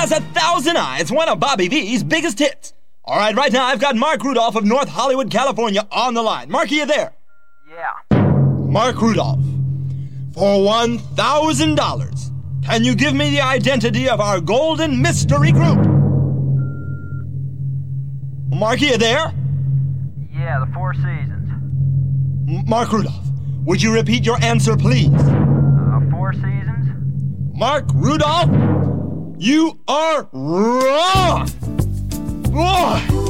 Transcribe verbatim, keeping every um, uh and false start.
has a thousand eyes, one of Bobby V's biggest hits. All right, right now I've got Mark Rudolph of North Hollywood, California on the line. Mark, are you there? Yeah. Mark Rudolph, for one thousand dollars, can you give me the identity of our golden mystery group? Mark, are you there? Yeah, the Four Seasons. M- Mark Rudolph, would you repeat your answer, please? Uh, Four Seasons? Mark Rudolph, you are wrong! Boy!